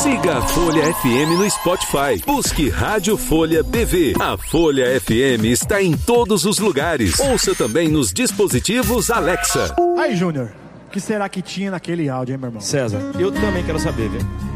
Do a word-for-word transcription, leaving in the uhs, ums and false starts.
Siga a Folha F M no Spotify. Busque Rádio Folha B V. A Folha F M está em todos os lugares. Ouça também nos dispositivos Alexa. Aí, Júnior, o que será que tinha naquele áudio, hein, meu irmão? César, eu também quero saber, viu?